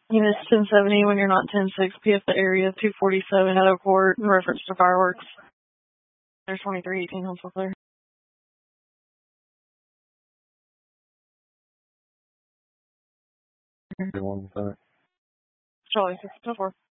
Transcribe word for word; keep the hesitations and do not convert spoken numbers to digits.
Units ten seventy when you're not ten six, P F the area two forty-seven at Oakport in reference to fireworks. There's twenty-three eighteen Huntsville clear. One with that. Charlie six two four.